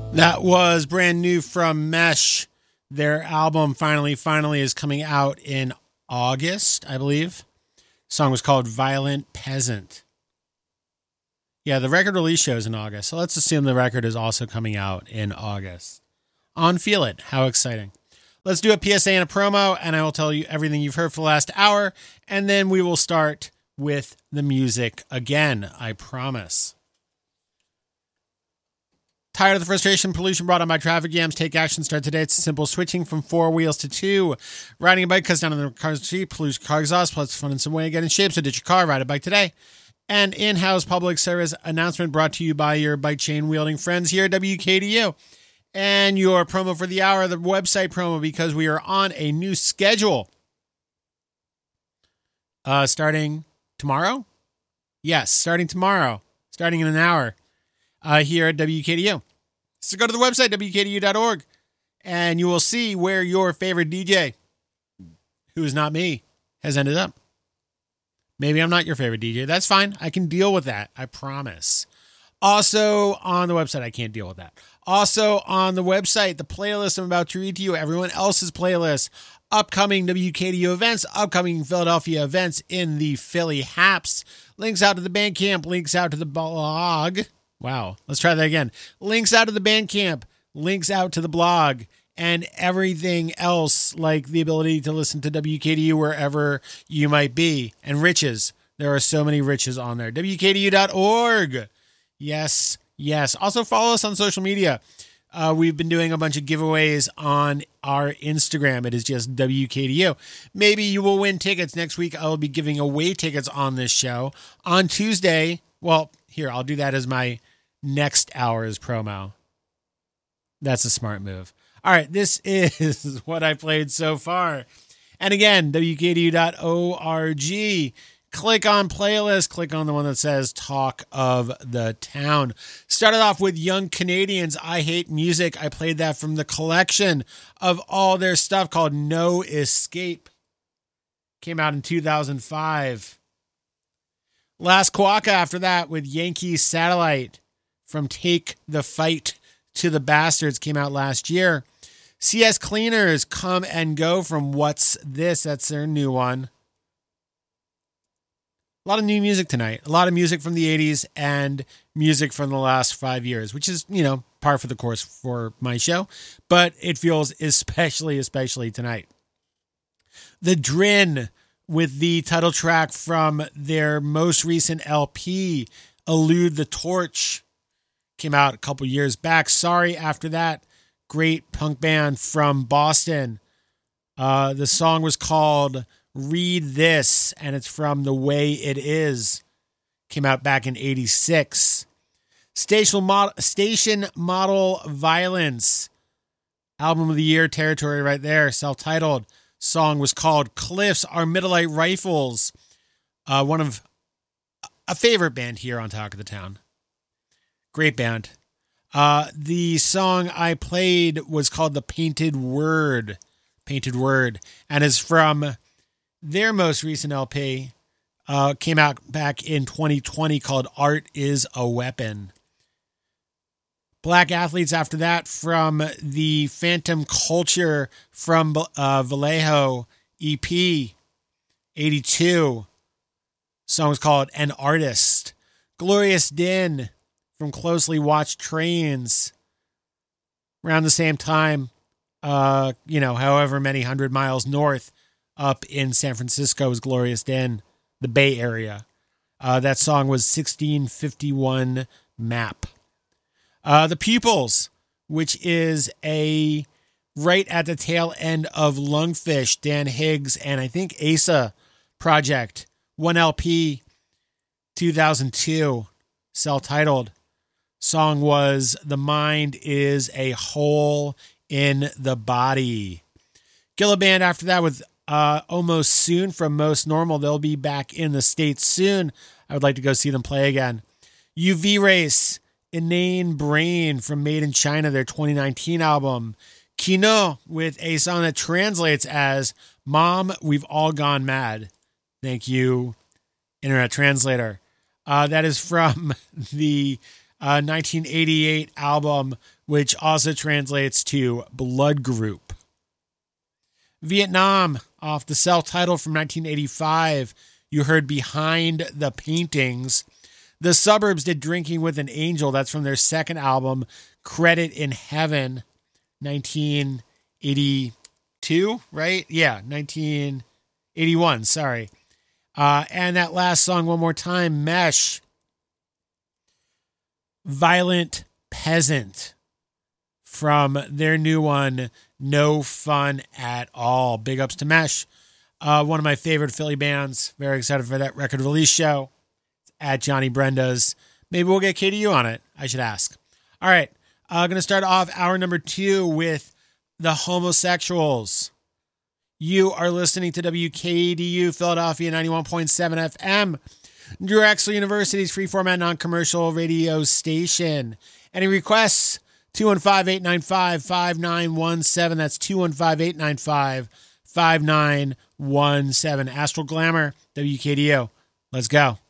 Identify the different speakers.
Speaker 1: That was brand new from Mesh. Their album finally is coming out in August, I believe. The song was called Violent Peasant. Yeah, the record release show is in August, so let's assume the record is also coming out in August. On Feel It. How exciting. Let's do a PSA and a promo, and I will tell you everything you've heard for the last hour, and then we will start with the music again, I promise. Tired of the frustration, pollution brought on by traffic jams? Take action. Start today. It's simple. Switching from 4 wheels to 2. Riding a bike cuts down on the car's cheap, pollutes car exhaust, plus fun in some way. Get in shape, so ditch your car, ride a bike today. And in-house public service announcement brought to you by your bike chain wielding friends here at WKDU. And your promo for the hour, the website promo, because we are on a new schedule. Starting tomorrow? Yes, starting tomorrow. Starting in an hour. Here at WKDU. So go to the website, WKDU.org, and you will see where your favorite DJ, who is not me, has ended up. Maybe I'm not your favorite DJ. That's fine. I can deal with that. I promise. Also on the website, I can't deal with that. Also on the website, the playlist I'm about to read to you, everyone else's playlist, upcoming WKDU events, upcoming Philadelphia events in the Philly Haps, links out to the Bandcamp, links out to the blog. Wow, let's try that again. Links out to the Bandcamp, links out to the blog, and everything else, like the ability to listen to WKDU wherever you might be. And riches. There are so many riches on there. WKDU.org. Yes, yes. Also follow us on social media. We've been doing a bunch of giveaways on our Instagram. It is just WKDU. Maybe you will win tickets. Next week, I will be giving away tickets on this show. On Tuesday, well, here, I'll do that as my next hour's promo. That's a smart move. All right, this is what I played so far. And again, WKDU.org. Click on playlist. Click on the one that says Talk of the Town. Started off with Young Canadians, I Hate Music. I played that from the collection of all their stuff called No Escape. Came out in 2005. Last Quokka after that with Yankee Satellite from Take the Fight to the Bastards came out last year. CS Cleaners, Come and Go from What's This? That's their new one. A lot of new music tonight. A lot of music from the 80s and music from the last 5 years, which is, par for the course for my show. But it feels especially tonight. The Drin with the title track from their most recent LP, Elude the Torch, came out a couple years back. Sorry after that, great punk band from Boston. The song was called Read This, and it's from The Way It Is. Came out back in 86. Station Model Violence, album of the year territory right there, self-titled. Song was called Cliffs Armidolite Rifles. One of a favorite band here on Talk of the Town. Great band. The song I played was called The Painted Word. And is from their most recent LP. Came out back in 2020 called Art is a Weapon. Black Athletes after that from the Phantom Culture from Vallejo EP 82. Song was called An Artist. Glorious Din from Closely Watched Trains. Around the same time, however many 100 miles north up in San Francisco's Glorious Din, the Bay Area. That song was 1651 Map. The Pupils, which is a right at the tail end of Lungfish, Dan Higgs, and I think Asa project. 1 LP, 2002, self-titled. Song was The Mind is a Hole in the Body. Gilliband after that with Almost Soon from Most Normal. They'll be back in the States soon. I would like to go see them play again. UV Race, Inane Brain from Made in China, their 2019 album. Kino with a song that translates as Mom, We've All Gone Mad. Thank you, Internet Translator. That is from the 1988 album which also translates to blood group. Vietnam, off the self-titled from 1985, you heard Behind the Paintings. The Suburbs did Drinking with an Angel. That's from their second album, Credit in Heaven, 1982, right? Yeah, 1981, sorry. And that last song, one more time, Mesh, Violent Peasant, from their new one, No Fun at All. Big ups to Mesh, one of my favorite Philly bands. Very excited for that record release show. It's at Johnny Brenda's. Maybe we'll get KDU on it. I should ask. All right. Going to start off hour number 2 with the Homosexuals. You are listening to WKDU Philadelphia 91.7 FM, Drexel University's free-format non-commercial radio station. Any requests? 215-895-5917. That's 215-895-5917. Astral Glamour, WKDU. Let's go.